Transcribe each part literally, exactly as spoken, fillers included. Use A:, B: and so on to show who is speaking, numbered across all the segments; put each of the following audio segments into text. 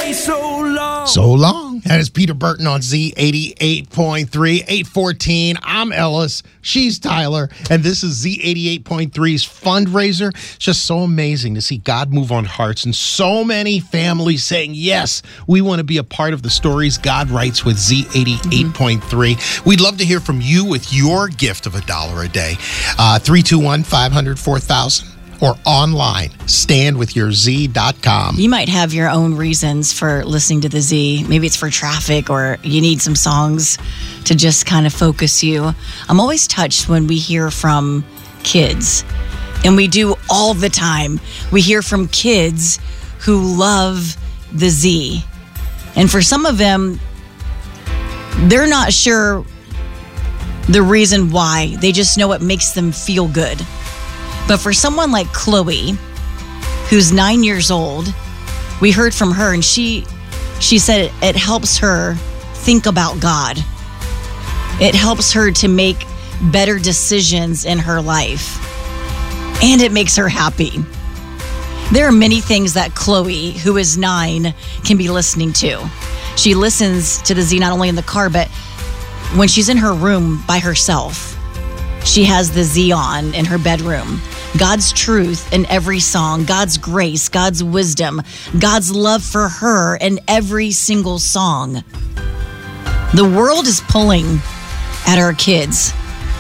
A: way so long.
B: So long. That is Peter Burton on Z eighty-eight point three, eight fourteen. I'm Ellis. She's Tyler. And this is Z eighty-eight point three's fundraiser. It's just so amazing to see God move on hearts and so many families saying, yes, we want to be a part of the stories God writes with Z eighty-eight point three. Mm-hmm. We'd love to hear from you with your gift of a dollar a day. Uh, three two one, five hundred, four thousand. Or online, stand with your z dot com.
C: You might have your own reasons for listening to the Z. Maybe it's for traffic or you need some songs to just kind of focus you. I'm always touched when we hear from kids, and we do all the time. We hear from kids who love the Z. And for some of them, they're not sure the reason why. They just know it makes them feel good. But for someone like Chloe, who's nine years old, we heard from her, and she she said it, it helps her think about God. It helps her to make better decisions in her life. And it makes her happy. There are many things that Chloe, who is nine, can be listening to. She listens to the Z not only in the car, but when she's in her room by herself. She has the Z on in her bedroom. God's truth in every song, God's grace, God's wisdom, God's love for her in every single song. The world is pulling at our kids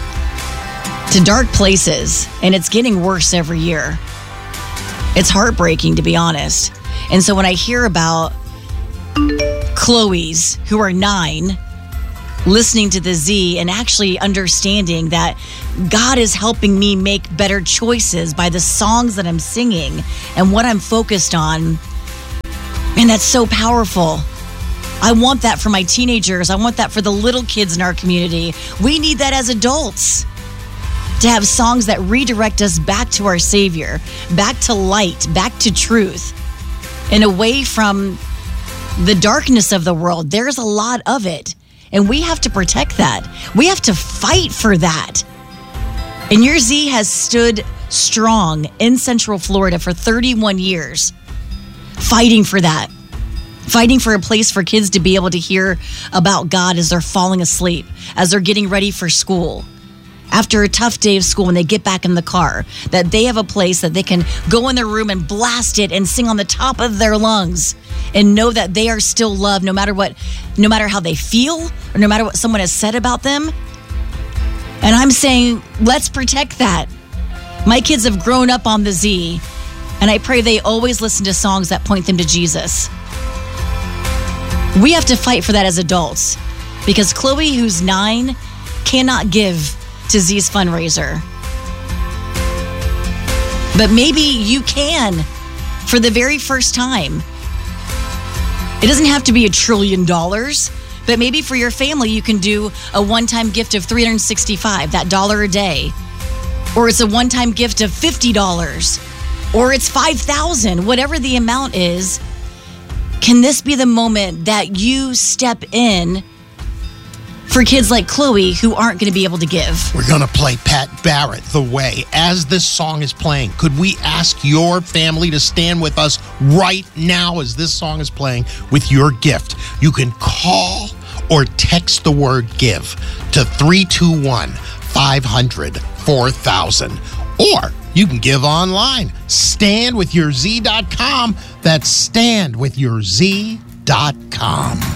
C: to dark places, and it's getting worse every year. It's heartbreaking, to be honest. And so when I hear about Chloe's, who are nine, listening to the Z and actually understanding that God is helping me make better choices by the songs that I'm singing and what I'm focused on. And that's so powerful. I want that for my teenagers. I want that for the little kids in our community. We need that as adults, to have songs that redirect us back to our Savior, back to light, back to truth, and away from the darkness of the world. There's a lot of it. And we have to protect that. We have to fight for that. And your Z has stood strong in Central Florida for thirty-one years, fighting for that. Fighting for a place for kids to be able to hear about God as they're falling asleep, as they're getting ready for school. After a tough day of school, when they get back in the car, that they have a place that they can go in their room and blast it and sing on the top of their lungs and know that they are still loved no matter what, no matter how they feel or no matter what someone has said about them. And I'm saying, let's protect that. My kids have grown up on the Z, and I pray they always listen to songs that point them to Jesus. We have to fight for that as adults, because Chloe, who's nine, cannot give to Z's fundraiser. But maybe you can for the very first time. It doesn't have to be a trillion dollars, but maybe for your family, you can do a one-time gift of three hundred sixty-five dollars, that dollar a day. Or it's a one-time gift of fifty dollars. Or it's five thousand dollars, whatever the amount is. Can this be the moment that you step in for kids like Chloe who aren't going to be able to give?
B: We're going to play Pat Barrett, The Way. As this song is playing, could we ask your family to stand with us right now as this song is playing with your gift? You can call or text the word GIVE to three two one, five hundred, four thousand. Or you can give online. stand with your z dot com. That's stand with your z dot com.